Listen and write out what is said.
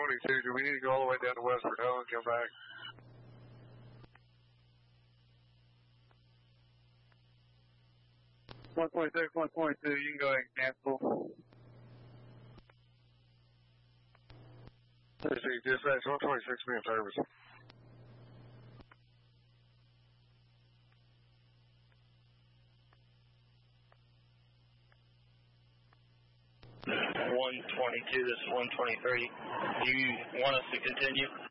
122, do we need to go all the way down to West Bordeaux and come back? .1.6, 1.2, you can go ahead and cancel. Let's see, dispatch 126, be in service. This is 123. Do you want us to continue?